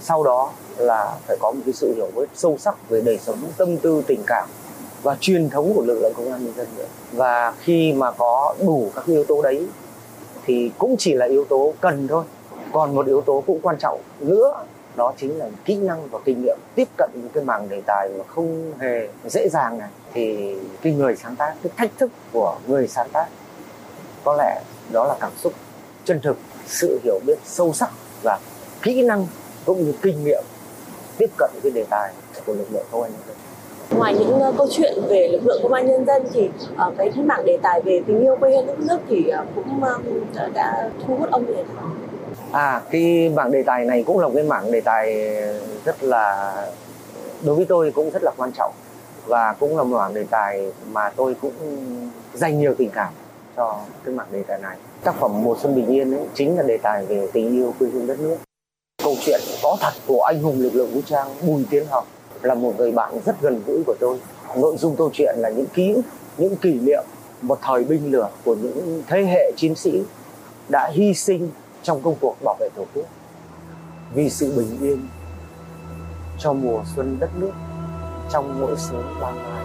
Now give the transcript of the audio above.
sau đó là phải có một cái sự hiểu biết sâu sắc về đời sống, tâm tư, tình cảm và truyền thống của lực lượng công an nhân dân nữa. Và khi mà có đủ các yếu tố đấy thì cũng chỉ là yếu tố cần thôi. Còn một yếu tố cũng quan trọng nữa, đó chính là kỹ năng và kinh nghiệm tiếp cận những cái mảng đề tài mà không hề dễ dàng này. Thì cái người sáng tác, cái thách thức của người sáng tác có lẽ đó là cảm xúc chân thực, sự hiểu biết sâu sắc và kỹ năng cũng như kinh nghiệm tiếp cận cái đề tài của lực lượng công an nhân dân. Ngoài những câu chuyện về lực lượng công an nhân dân thì cái mảng đề tài về tình yêu quê hương đất nước thì cũng đã thu hút ông như thế nào? Cái mảng đề tài này cũng là cái mảng đề tài rất là, đối với tôi cũng rất là quan trọng, và cũng là một mảng đề tài mà tôi cũng dành nhiều tình cảm cho cái mảng đề tài này. Tác phẩm Mùa Xuân Bình Yên ấy chính là đề tài về tình yêu quê hương đất nước. Câu chuyện có thật của anh hùng lực lượng vũ trang Bùi Tiến Học là một người bạn rất gần gũi của tôi. Nội dung câu chuyện là những kỷ niệm một thời binh lửa của những thế hệ chiến sĩ đã hy sinh trong công cuộc bảo vệ Tổ quốc vì sự bình yên cho mùa xuân đất nước trong mỗi xứ ban mai.